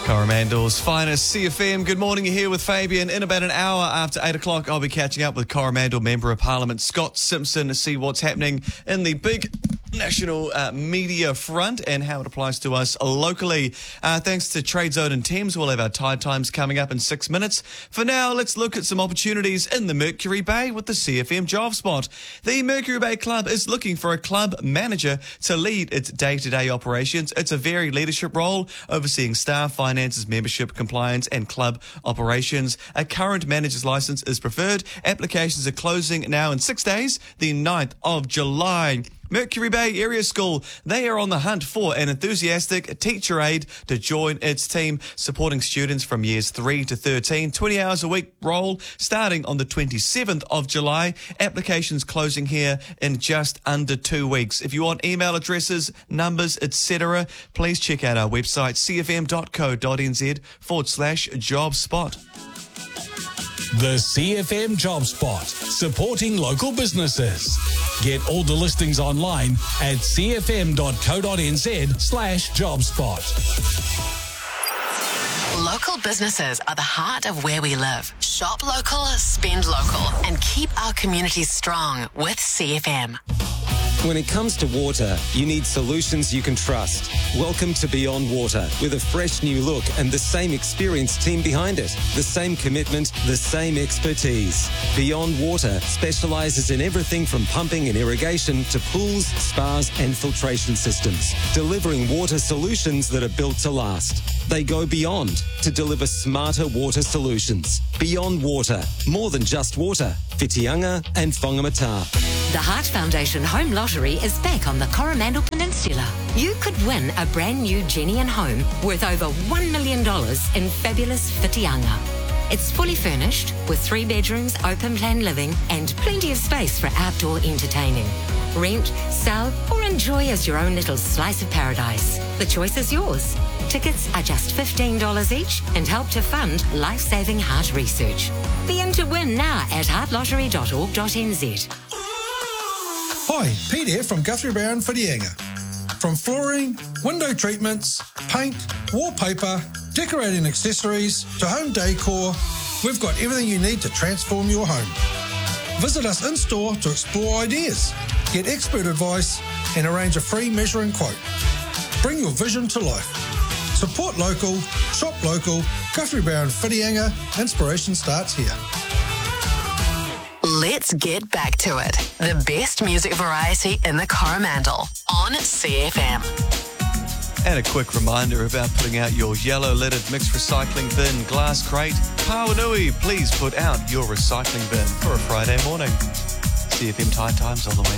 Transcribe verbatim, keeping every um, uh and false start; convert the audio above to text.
Coromandel's finest C F M. Good morning, you're here with Fabian. In about an hour after eight o'clock, I'll be catching up with Coromandel Member of Parliament Scott Simpson to see what's happening in the big national uh, media front and how it applies to us locally. Uh, thanks to Trade Zone and Thames, we'll have our Tide Times coming up in six minutes. For now, let's look at some opportunities in the Mercury Bay with the C F M Job Spot. The Mercury Bay Club is looking for a club manager to lead its day-to-day operations. It's a varied leadership role, overseeing staff, finances, membership, compliance and club operations. A current manager's license is preferred. Applications are closing now in six days, the ninth of July. Mercury Bay Area School, they are on the hunt for an enthusiastic teacher aide to join its team, supporting students from years three to thirteen, twenty hours a week role, starting on the twenty-seventh of July. Applications closing here in just under two weeks. If you want email addresses, numbers, et cetera, please check out our website, cfm.co.nz forward slash job spot. The C F M Job Spot, supporting local businesses. Get all the listings online at cfm.co.nz slash job spot. Local businesses are the heart of where we live. Shop local, spend local, and keep our communities strong with C F M. When it comes to water, you need solutions you can trust. Welcome to Beyond Water, with a fresh new look and the same experienced team behind it. The same commitment, the same expertise. Beyond Water specialises in everything from pumping and irrigation to pools, spas and filtration systems, delivering water solutions that are built to last. They go beyond to deliver smarter water solutions. Beyond Water, more than just water. Whitianga and Whangamata. The Heart Foundation Home Lottery is back on the Coromandel Peninsula. You could win a brand new Jenny and home worth over one million dollars in fabulous Whitianga. It's fully furnished with three bedrooms, open plan living and plenty of space for outdoor entertaining. Rent, sell or enjoy as your own little slice of paradise. The choice is yours. Tickets are just fifteen dollars each and help to fund life-saving heart research. Be in to win now at heart lottery dot org dot n z. Hi, Pete here from Guthrie Brown Whitianga. From flooring, window treatments, paint, wallpaper, decorating accessories to home decor, we've got everything you need to transform your home. Visit us in-store to explore ideas, get expert advice and arrange a free measure and quote. Bring your vision to life. Support local, shop local, Guthrie Brown Whitianga. Inspiration starts here. Let's get back to it. The best music variety in the Coromandel on C F M. And a quick reminder about putting out your yellow-lidded mixed recycling bin, glass crate. Pawanui, please put out your recycling bin for a Friday morning. C F M Tide Times on the way